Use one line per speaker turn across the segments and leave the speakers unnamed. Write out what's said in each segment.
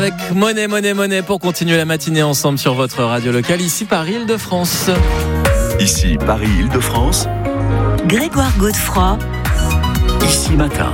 Avec Monnaie pour continuer la matinée ensemble sur votre radio locale, ici Paris-Île-de-France.
Ici Paris-Île-de-France.
Grégoire Godefroy.
Ici Matin.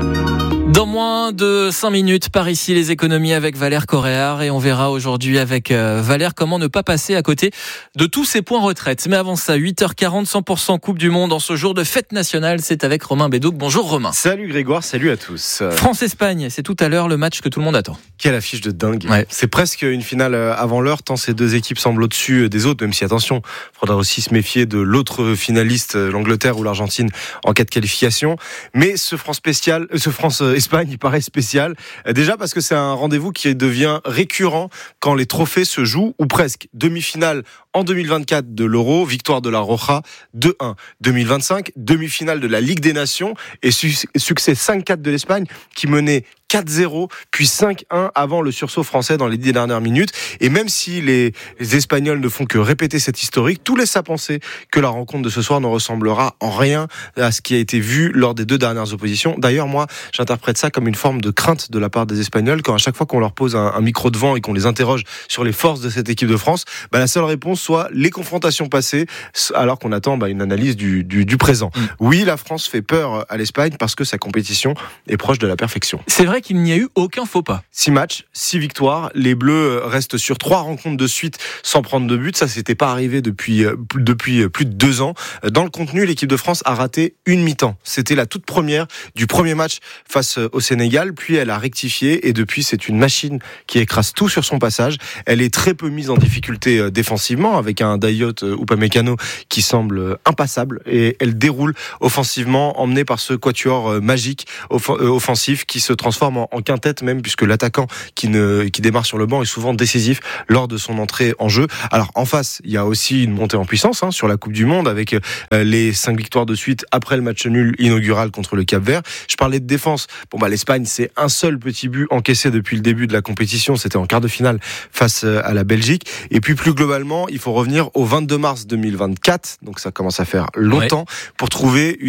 Dans moins de 5 minutes, par ici, les économies avec Valère Coréard. Et on verra aujourd'hui avec Valère comment ne pas passer à côté de tous ces points retraite. Mais avant ça, 8h40, 100% Coupe du Monde en ce jour de fête nationale. C'est avec Romain Bédouc. Bonjour Romain.
Salut Grégoire, salut à tous.
France-Espagne, c'est tout à l'heure le match que tout le monde attend.
Quelle affiche de dingue.
Ouais.
C'est presque une finale avant l'heure, tant ces deux équipes semblent au-dessus des autres, même si attention, il faudra aussi se méfier de l'autre finaliste, l'Angleterre ou l'Argentine, en cas de qualification. Mais ce France-Espagne, il paraît spécial. Déjà parce que c'est un rendez-vous qui devient récurrent quand les trophées se jouent, ou presque. Demi-finale en 2024 de l'Euro, victoire de la Roja 2-1. 2025, demi-finale de la Ligue des Nations et succès 5-4 de l'Espagne qui menait 4-0, puis 5-1 avant le sursaut français dans les 10 dernières minutes. Et même si les Espagnols ne font que répéter cette historique, tout laisse à penser que la rencontre de ce soir ne ressemblera en rien à ce qui a été vu lors des deux dernières oppositions. D'ailleurs, moi, j'interprète ça comme une forme de crainte de la part des Espagnols, quand à chaque fois qu'on leur pose un micro devant et qu'on les interroge sur les forces de cette équipe de France, la seule réponse soit les confrontations passées, alors qu'on attend une analyse du présent. Oui, la France fait peur à l'Espagne parce que sa compétition est proche de la perfection.
C'est vrai qu'il n'y a eu aucun faux pas.
6 matchs, 6 victoires. Les Bleus restent sur 3 rencontres de suite sans prendre de but. Ça, c'était pas arrivé depuis plus de 2 ans. Dans le contenu, l'équipe de France a raté une mi-temps. C'était la toute première du premier match face au Sénégal. Puis elle a rectifié et depuis, c'est une machine qui écrase tout sur son passage. Elle est très peu mise en difficulté défensivement avec un Dayot Upamecano qui semble impassable et elle déroule offensivement, emmenée par ce quatuor magique offensif qui se transforme en quintette même, puisque l'attaquant qui démarre sur le banc est souvent décisif lors de son entrée en jeu. Alors en face, il y a aussi une montée en puissance sur la Coupe du Monde avec les 5 victoires de suite après le match nul inaugural contre le Cap-Vert. Je parlais de défense. L'Espagne, c'est un seul petit but encaissé depuis le début de la compétition. C'était en quart de finale face à la Belgique. Et puis plus globalement, il faut revenir au 22 mars 2024. Donc ça commence à faire longtemps pour trouver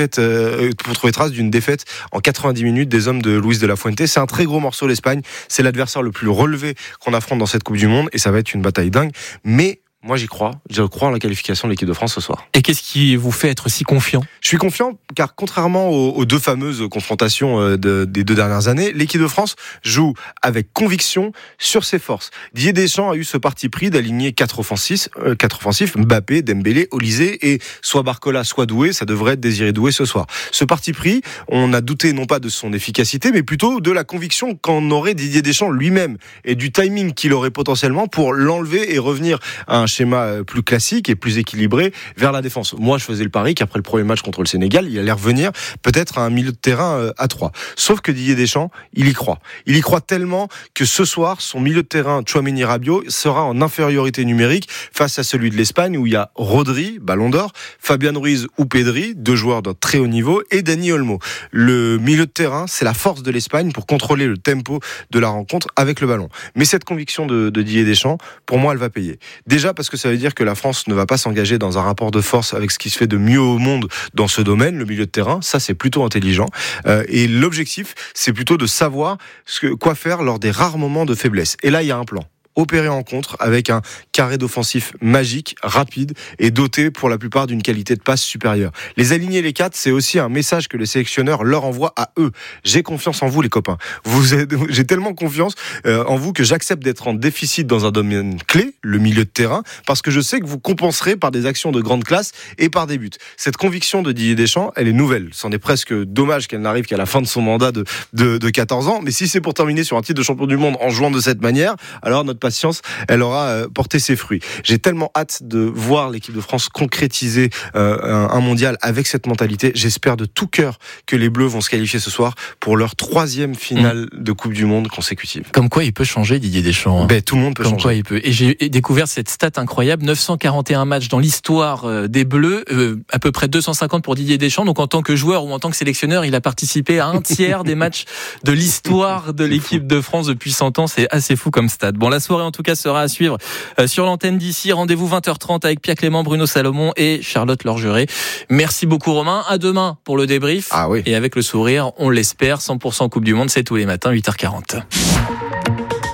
trace d'une défaite en 90 minutes des hommes de Luis de la Fuente. C'est un très gros morceau, l'Espagne. C'est l'adversaire le plus relevé qu'on affronte dans cette Coupe du Monde et ça va être une bataille dingue. Mais moi, j'y crois. Je crois en la qualification de l'équipe de France ce soir.
Et qu'est-ce qui vous fait être si confiant ?
Je suis confiant car contrairement aux deux fameuses confrontations des 2 dernières années, l'équipe de France joue avec conviction sur ses forces. Didier Deschamps a eu ce parti pris d'aligner 4 offensifs, Mbappé, Dembélé, Olysée et soit Barcola, soit Doué. Ça devrait être Désiré Doué ce soir. Ce parti pris, on a douté non pas de son efficacité, mais plutôt de la conviction qu'en aurait Didier Deschamps lui-même et du timing qu'il aurait potentiellement pour l'enlever et revenir à un schéma plus classique et plus équilibré vers la défense. Moi, je faisais le pari qu'après le premier match contre le Sénégal, il allait revenir peut-être à un milieu de terrain à 3. Sauf que Didier Deschamps, il y croit. Il y croit tellement que ce soir, son milieu de terrain, Tchouaméni Rabiot, sera en infériorité numérique face à celui de l'Espagne où il y a Rodri, Ballon d'Or, Fabian Ruiz ou Pedri, 2 joueurs d'un très haut niveau, et Dani Olmo. Le milieu de terrain, c'est la force de l'Espagne pour contrôler le tempo de la rencontre avec le ballon. Mais cette conviction de Didier Deschamps, pour moi, elle va payer. Déjà parce que ça veut dire que la France ne va pas s'engager dans un rapport de force avec ce qui se fait de mieux au monde dans ce domaine, le milieu de terrain. Ça, c'est plutôt intelligent. Et l'objectif, c'est plutôt de savoir quoi faire lors des rares moments de faiblesse. Et là, il y a un plan. Opérer en contre avec un carré d'offensif magique, rapide et doté pour la plupart d'une qualité de passe supérieure. Les aligner les 4, c'est aussi un message que le sélectionneur leur envoie à eux. J'ai confiance en vous les copains. J'ai tellement confiance en vous que j'accepte d'être en déficit dans un domaine clé, le milieu de terrain, parce que je sais que vous compenserez par des actions de grande classe et par des buts. Cette conviction de Didier Deschamps, elle est nouvelle. C'en est presque dommage qu'elle n'arrive qu'à la fin de son mandat de 14 ans. Mais si c'est pour terminer sur un titre de champion du monde en jouant de cette manière, alors notre patience, elle aura porté ses fruits. J'ai tellement hâte de voir l'équipe de France concrétiser un mondial avec cette mentalité. J'espère de tout cœur que les Bleus vont se qualifier ce soir pour leur 3e finale de Coupe du Monde consécutive.
Comme quoi il peut changer, Didier Deschamps.
Tout le monde peut changer.
Quoi il peut. Et j'ai découvert cette stat incroyable, 941 matchs dans l'histoire des Bleus, à peu près 250 pour Didier Deschamps. Donc en tant que joueur ou en tant que sélectionneur, il a participé à 1/3 des matchs de l'histoire de l'équipe de France depuis 100 ans. C'est assez fou comme stat. Bon, la soirée en tout cas sera à suivre sur l'antenne d'ici. Rendez-vous 20h30 avec Pierre Clément, Bruno Salomon et Charlotte Lorgeret. Merci beaucoup Romain. À demain pour le débrief.
Ah oui.
Et avec le sourire, on l'espère, 100% Coupe du Monde, c'est tous les matins, 8h40.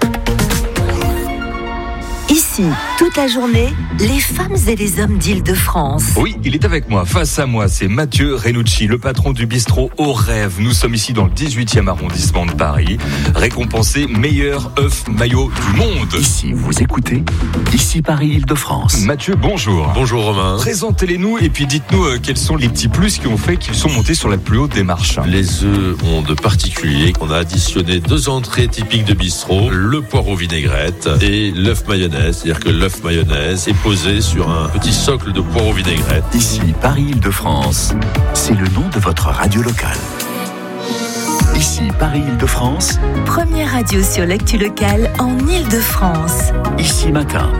Ici, toute la journée, les femmes et les hommes d'Île-de-France.
Oui, il est avec moi. Face à moi, c'est Mathieu Renucci, le patron du bistrot Au Rêve. Nous sommes ici dans le 18e arrondissement de Paris, récompensé meilleur œuf maillot du monde.
Ici, vous écoutez Ici Paris Île-de-France.
Mathieu, bonjour.
Bonjour Romain.
Présentez-les-nous et puis dites-nous quels sont les petits plus qui ont fait qu'ils sont montés sur la plus haute des marches.
Les œufs ont de particulier qu'on a additionné 2 entrées typiques de bistrot, le poireau vinaigrette et l'œuf mayonnaise. C'est-à-dire que l'œuf mayonnaise est posé sur un petit socle de poireau vinaigrette.
Ici Paris Île-de-France. C'est le nom de votre radio locale. Ici Paris Île-de-France.
Première radio sur l'actu locale en Île-de-France.
Ici Matin.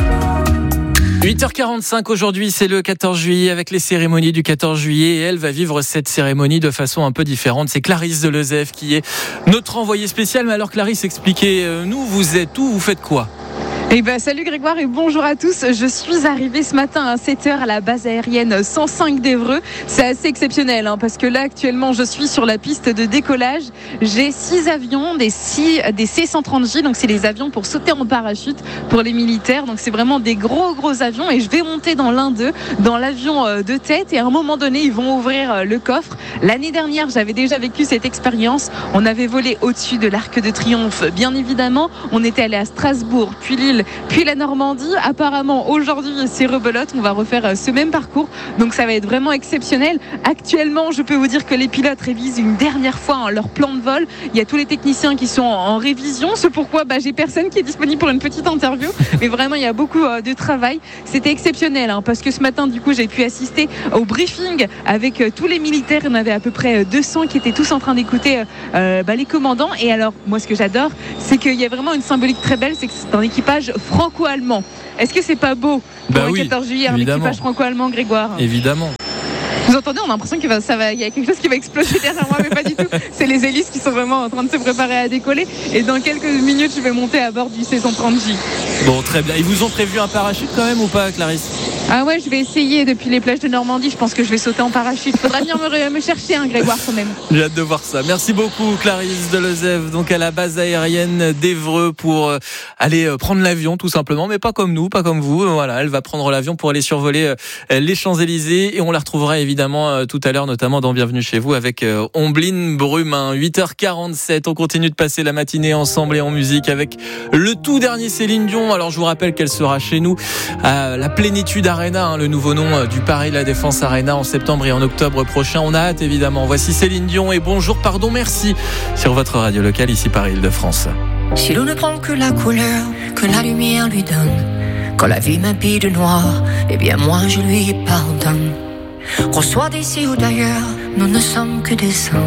8h45 aujourd'hui, c'est le 14 juillet avec les cérémonies du 14 juillet et elle va vivre cette cérémonie de façon un peu différente. C'est Clarisse Delezève qui est notre envoyée spéciale. Mais alors Clarisse, expliquez-nous, vous êtes où, vous faites quoi ?
Eh ben, salut Grégoire et bonjour à tous. Je suis arrivée ce matin à 7h à la base aérienne 105 d'Évreux. C'est assez exceptionnel parce que là actuellement je suis sur la piste de décollage. J'ai 6 avions, des C-130J, donc c'est les avions pour sauter en parachute pour les militaires. Donc c'est vraiment des gros avions et je vais monter dans l'un d'eux, dans l'avion de tête, et à un moment donné ils vont ouvrir le coffre. L'année dernière j'avais déjà vécu cette expérience. On avait volé au-dessus de l'Arc de Triomphe, bien évidemment. On était allé à Strasbourg, puis Lille, puis la Normandie. Apparemment aujourd'hui c'est rebelote, on va refaire ce même parcours, donc ça va être vraiment exceptionnel. Actuellement je peux vous dire que les pilotes révisent une dernière fois leur plan de vol. Il y a tous les techniciens qui sont en révision, c'est pourquoi j'ai personne qui est disponible pour une petite interview, mais vraiment il y a beaucoup de travail. C'était exceptionnel parce que ce matin du coup j'ai pu assister au briefing avec tous les militaires. On avait à peu près 200 qui étaient tous en train d'écouter les commandants. Et alors moi ce que j'adore, c'est qu'il y a vraiment une symbolique très belle, c'est que c'est un équipage franco-allemand. Est-ce que c'est pas beau pour le 14 juillet, un équipage franco-allemand, Grégoire ?
Évidemment.
Vous entendez, on a l'impression qu'il y a quelque chose qui va exploser derrière moi, mais pas du tout. C'est les hélices qui sont vraiment en train de se préparer à décoller. Et dans quelques minutes, je vais monter à bord du C-130J.
Bon, très bien. Ils vous ont prévu un parachute quand même ou pas, Clarisse ?
Ah ouais, je vais essayer depuis les plages de Normandie. Je pense que je vais sauter en parachute. Faudra venir me chercher, Grégoire, quand même.
J'ai hâte de voir ça. Merci beaucoup, Clarisse Delezève, donc à la base aérienne d'Évreux pour aller prendre l'avion, tout simplement, mais pas comme nous, pas comme vous. Voilà, elle va prendre l'avion pour aller survoler les Champs-Élysées et on la retrouvera évidemment tout à l'heure, notamment dans Bienvenue chez vous avec Ombline Brumin. 8h47, on continue de passer la matinée ensemble et en musique avec le tout dernier Céline Dion. Alors je vous rappelle qu'elle sera chez nous à la Plénitude Arena, le nouveau nom du Paris La Défense Arena en septembre et en octobre prochain. On a hâte évidemment. Voici Céline Dion et Bonjour, pardon, merci sur votre radio locale ici Paris Île-de-France.
Si l'on ne prend que la couleur que la lumière lui donne, quand la vie m'habille de noir, eh bien moi je lui pardonne. Qu'on soit d'ici ou d'ailleurs, nous ne sommes que des saints.